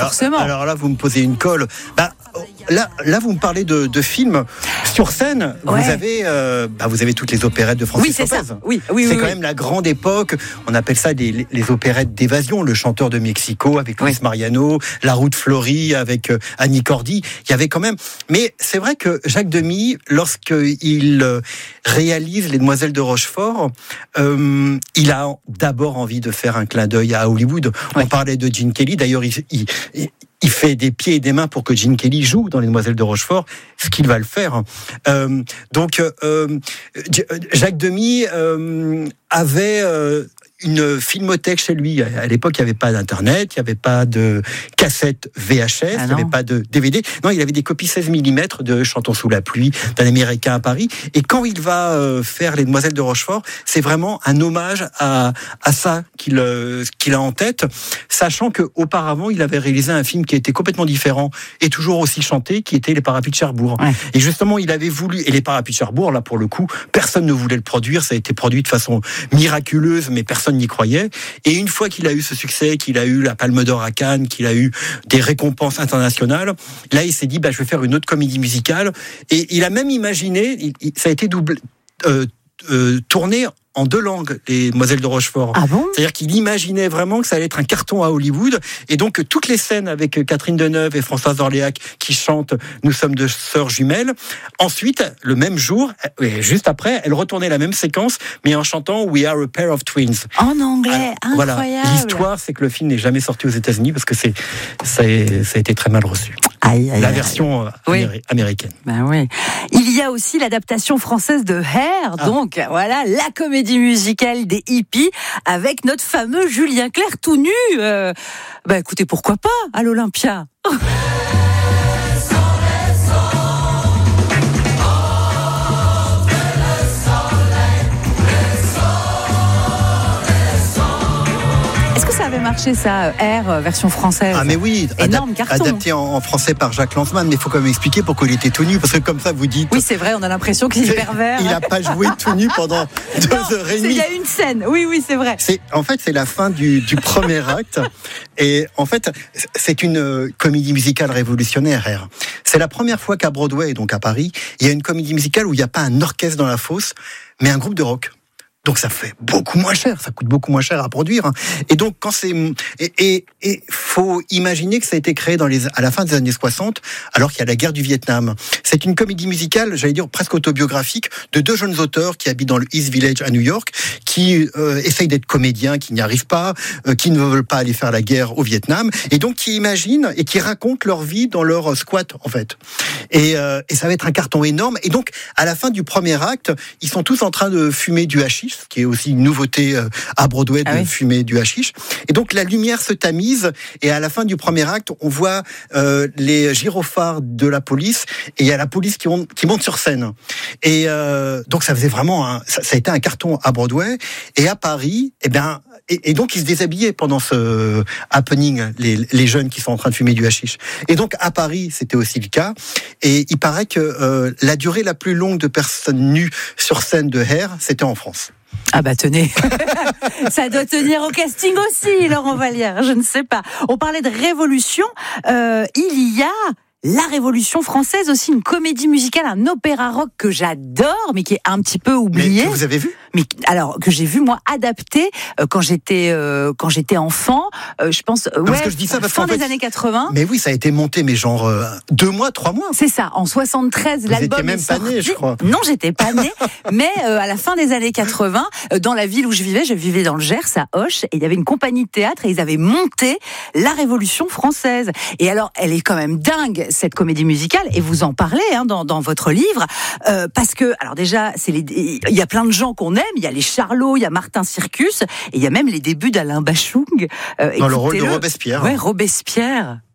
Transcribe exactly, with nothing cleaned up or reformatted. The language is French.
forcément. Alors là, vous me posez une colle. Bah, là, là, vous me parlez de, de films sur scène. Ouais. Vous avez, euh, bah, vous avez toutes les opérettes de Francis Oui, c'est Lopez. ça. Oui, oui, c'est oui, quand oui. même la grande époque. On appelle ça des, les, les opérettes d'évasion. Le chanteur de Mexico avec Luis Oui. Mariano, La Route Fleurie avec euh, Annie Cordy. Il y avait quand même. Mais c'est vrai que Jacques Demy, lorsqu'il euh, réalise Les Demoiselles de Rochefort, euh, il a d'abord envie de faire un clin d'œil à Hollywood. Oui. On parlait de Gene Kelly. D'ailleurs, il, il, il Il fait des pieds et des mains pour que Gene Kelly joue dans Les Demoiselles de Rochefort, ce qu'il va le faire. Euh, donc, euh, Jacques Demy euh, avait euh, une filmothèque chez lui. À l'époque, il n'y avait pas d'internet, il n'y avait pas de cassette V H S, ah il n'y avait pas de D V D. Non, il avait des copies seize millimètres de Chantons sous la pluie, d'un Américain à Paris. Et quand il va euh, faire Les Demoiselles de Rochefort, c'est vraiment un hommage à, à ça qu'il, euh, qu'il a en tête, sachant qu'auparavant, il avait réalisé un film qui était complètement différent et toujours aussi chanté, qui était Les Parapluies de Cherbourg. Ouais. Et justement, il avait voulu, et Les Parapluies de Cherbourg, là pour le coup, personne ne voulait le produire, ça a été produit de façon miraculeuse, mais personne n'y croyait. Et une fois qu'il a eu ce succès, qu'il a eu la Palme d'Or à Cannes, qu'il a eu des récompenses internationales, là il s'est dit, bah, je vais faire une autre comédie musicale. Et il a même imaginé, il, il, ça a été doublé, euh, euh, tourné en deux langues, Les Demoiselles de Rochefort. Ah bon ? C'est-à-dire qu'il imaginait vraiment que ça allait être un carton à Hollywood. Et donc, toutes les scènes avec Catherine Deneuve et Françoise Orléac qui chantent « Nous sommes deux sœurs jumelles ». Ensuite, le même jour, et juste après, elle retournait la même séquence, mais en chantant « We are a pair of twins ». En anglais, alors, incroyable. Voilà. L'histoire, c'est que le film n'est jamais sorti aux États-Unis parce que c'est, ça, a, ça a été très mal reçu. Aïe, aïe, la aïe. version oui. améri- américaine. Ben oui. Il y a aussi l'adaptation française de Hair, ah. donc voilà, la comédie musicale des hippies avec notre fameux Julien Clerc tout nu. Euh, ben écoutez, pourquoi pas à l'Olympia. Ça avait marché ça, Air, version française. Ah mais oui, énorme adap- carton. Adapté en, en français par Jacques Lanzmann, mais il faut quand même expliquer pourquoi il était tout nu, parce que comme ça vous dites... Oui c'est vrai, on a l'impression qu'il est pervers. Il n'a pas joué tout nu pendant deux non, heures et demie. Il y a une scène, oui oui c'est vrai. C'est, en fait c'est la fin du, du premier acte, et en fait c'est une comédie musicale révolutionnaire, Air. C'est la première fois qu'à Broadway, donc à Paris, il y a une comédie musicale où il n'y a pas un orchestre dans la fosse, mais un groupe de rock. Donc ça fait beaucoup moins cher, ça coûte beaucoup moins cher à produire. Et donc quand c'est et et, et faut imaginer que ça a été créé dans les à la fin des années soixante, alors qu'il y a la guerre du Vietnam. C'est une comédie musicale, j'allais dire presque autobiographique, de deux jeunes auteurs qui habitent dans le East Village à New York, qui euh, essayent d'être comédiens, qui n'y arrivent pas, euh, qui ne veulent pas aller faire la guerre au Vietnam, et donc qui imaginent et qui racontent leur vie dans leur squat en fait. Et, euh, et ça va être un carton énorme. Et donc à la fin du premier acte, ils sont tous en train de fumer du hashish, ce qui est aussi une nouveauté à Broadway de ah oui. fumer du hashish. Et donc la lumière se tamise et à la fin du premier acte, on voit euh, les gyrophares de la police et il y a la police qui, on, qui monte sur scène. Et euh, donc ça faisait vraiment un, ça, ça a été un carton à Broadway. Et à Paris, eh bien, et, et donc ils se déshabillaient pendant ce happening, les, les jeunes qui sont en train de fumer du hashish. Et donc à Paris, c'était aussi le cas. Et il paraît que euh, la durée la plus longue de personnes nues sur scène de Hair, c'était en France. Ah bah tenez, ça doit tenir au casting aussi, Laurent Vallière, je ne sais pas. On parlait de révolution, euh, il y a la Révolution française aussi, une comédie musicale, un opéra rock que j'adore, mais qui est un petit peu oublié. Mais que vous avez vu ? Mais alors que j'ai vu moi adapté euh, quand j'étais euh, quand j'étais enfant, euh, je pense non, ouais, parce que je dis ça parce fin qu'en fait, des années quatre-vingts. Mais oui, ça a été monté, mais genre euh, deux mois, trois mois. C'est ça, en soixante-treize, vous l'album étiez même est pas sorti. Né, je crois. Non, j'étais pas née, mais euh, à la fin des années quatre-vingts, euh, dans la ville où je vivais, je vivais dans le Gers, à Auch, et il y avait une compagnie de théâtre et ils avaient monté la Révolution française. Et alors, elle est quand même dingue cette comédie musicale, et vous en parlez hein, dans, dans votre livre, euh, parce que alors déjà, c'est les, il y a plein de gens qu'on aime, il y a les Charlots, il y a Martin Circus, et il y a même les débuts d'Alain Bachung. Euh, Dans le rôle de Robespierre. Ouais, Robespierre.